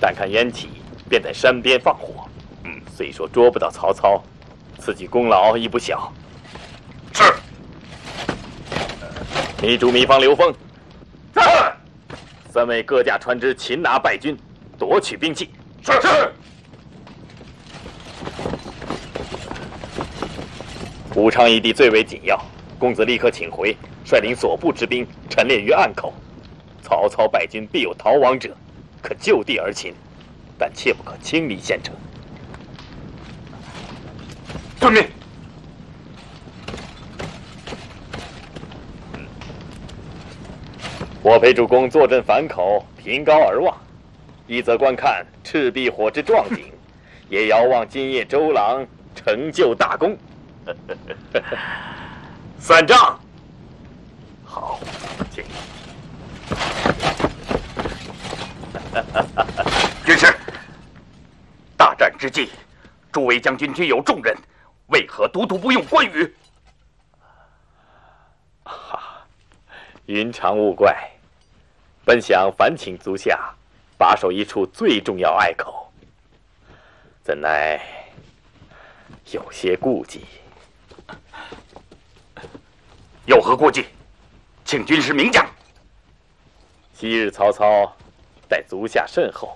但看烟起，便在山边放火。虽说捉不到曹操，此举功劳亦不小。 是。 糜竺、糜芳、刘封， 在。 3位各驾船只，擒拿败军，夺取兵器。 是。 武昌一地最为紧要，公子立刻请回，率领所部之兵陈列于岸口。曹操败军必有逃亡者，可就地而擒，但切不可轻离县城。 遵命。 我陪主公坐镇樊口，凭高而望，一则观看赤壁火之壮景，也遥望今夜周郎成就大功。 散帐。 好，请。 军师，大战之际，诸位将军均有重任，为何独独不用关羽？ 云长勿怪，本想烦请足下把守一处最重要隘口，怎奈有些顾忌。 有何顾忌？请军师明讲。 昔日曹操待足下甚厚，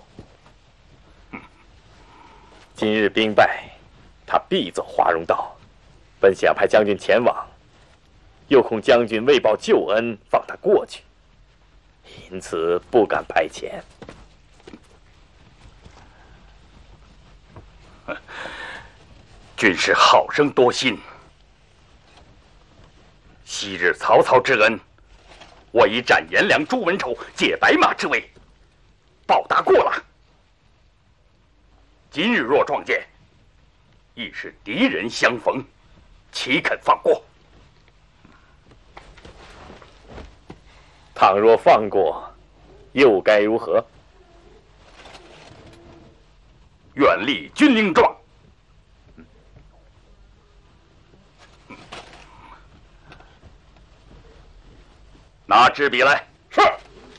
今日兵败，他必走华容道。本想派将军前往，又恐将军为报旧恩，放他过去，因此不敢派遣。 军师好生多心。昔日曹操之恩，我以斩颜良、诛文丑、解白马之威报答过了。今日若撞见，亦是敌人相逢，岂肯放过？ 倘若放过，又该如何？ 愿立军令状。拿支笔来。